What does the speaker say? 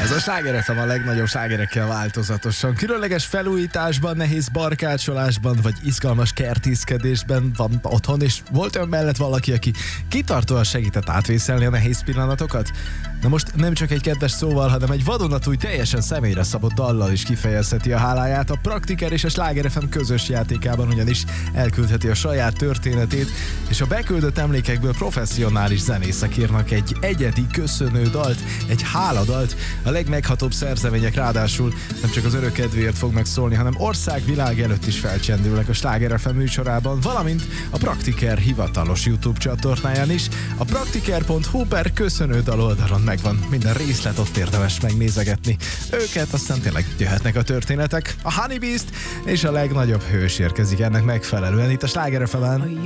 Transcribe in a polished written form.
Ez a Sláger FM a legnagyobb slágerekkel változatosan. Különleges felújításban, nehéz barkácsolásban, vagy izgalmas kertészkedésben van otthon, és volt ön mellett valaki, aki kitartóan segített átvészelni a nehéz pillanatokat? Na most nem csak egy kedves szóval, hanem egy vadonatúj, teljesen személyre szabott dallal is kifejezheti a háláját. A Praktiker és a Sláger FM közös játékában ugyanis elküldheti a saját történetét, és a beküldött emlékekből professzionális zenészek írnak egy egyedi köszönő dalt, egy háladalt. A legmeghatóbb szerzemények ráadásul nem csak az örök kedvéért fog megszólni, hanem ország-világ előtt is felcsendülnek a Sláger FM műsorában, valamint a Praktiker hivatalos YouTube csatornáján is. A praktiker.hu/köszönődal oldalon megvan minden részlet, ott érdemes megnézegetni őket, aztán tényleg jöhetnek a történetek. A Honey Beast és a legnagyobb hős érkezik ennek megfelelően itt a Sláger FM-en.